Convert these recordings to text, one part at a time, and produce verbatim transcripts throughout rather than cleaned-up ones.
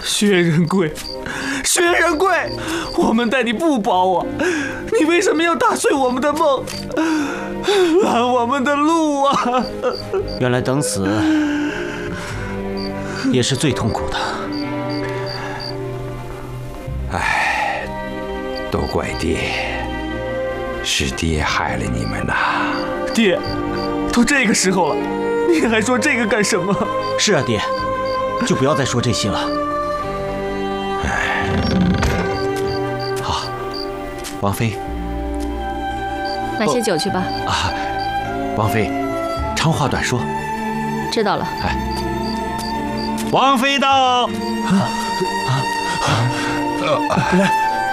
薛仁贵，薛仁贵，我们待你不薄啊，你为什么要打碎我们的梦，拦我们的路啊？ 原来等死也是最痛苦的。 唉，都怪爹，是爹害了你们呐！ 爹，都这个时候了，你还说这个干什么？ 是啊，爹，就不要再说这些了。好，王妃， 拿些酒去吧。 啊，王妃，长话短说。 知道了。 哎，王妃到。 来，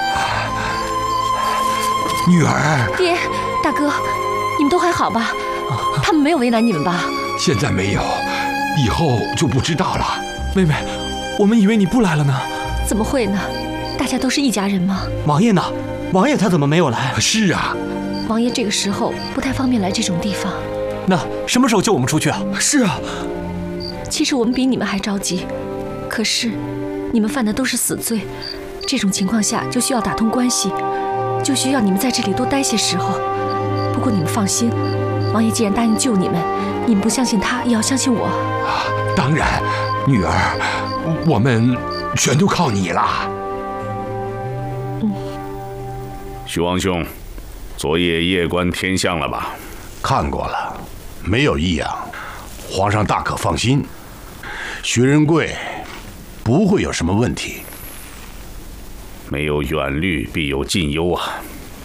女儿。 爹，大哥，你们都还好吧？他们没有为难你们吧？ 现在没有，以后就不知道了。 妹妹，我们以为你不来了呢。 怎么会呢？大家都是一家人嘛。 王爷呢？王爷他怎么没有来？ 是啊， 王爷这个时候不太方便来这种地方。 那什么时候救我们出去啊？是啊。 其实我们比你们还着急，可是你们犯的都是死罪，这种情况下就需要打通关系，就需要你们在这里多待些时候。不过你们放心，王爷既然答应救你们，你们不相信他，也要相信我。 当然，女儿，我们全都靠你了。 嗯。 徐王兄，昨夜夜观天象了吧？ 看过了，没有异样，皇上大可放心。薛仁贵不会有什么问题。 没有远虑，必有近忧啊。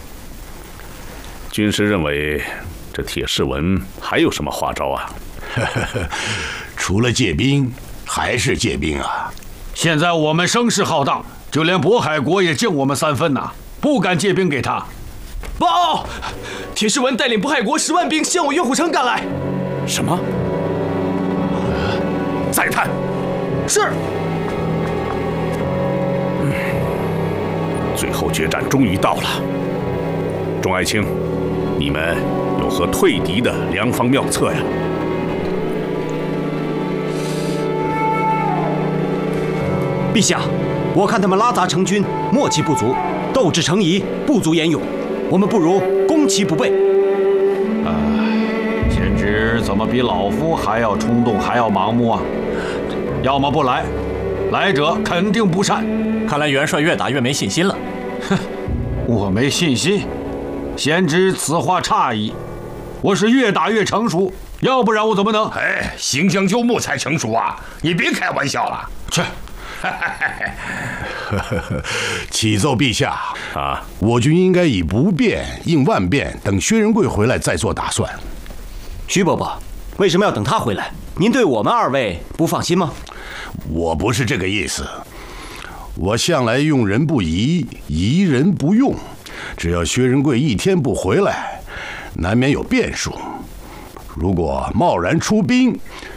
军师认为，这铁士文还有什么花招啊？ 除了借兵，还是借兵啊！ 现在我们声势浩荡，就连渤海国也敬我们三分呐，不敢借兵给他。 报！铁士文带领渤海国十万兵向我岳虎城赶来。 什么？再探。 是。 嗯，最后决战终于到了。众爱卿，你们有何退敌的良方妙策呀？ 陛下，我看他们拉杂成军，默契不足，斗志成疑，不足言勇。我们不如攻其不备。 哎，贤侄怎么比老夫还要冲动，还要盲目啊？要么不来，来者肯定不善。 看来元帅越打越没信心了。 哼，我没信心，贤侄此话差矣。我是越打越成熟，要不然我怎么能…… 哎，行将就木才成熟啊！你别开玩笑了。 去。 启奏陛下啊， 我军应该以不变应万变，等薛仁贵回来再做打算。 徐伯伯，为什么要等他回来？您对我们二位不放心吗？ 我不是这个意思，我向来用人不疑，疑人不用。只要薛仁贵一天不回来，难免有变数。如果贸然出兵，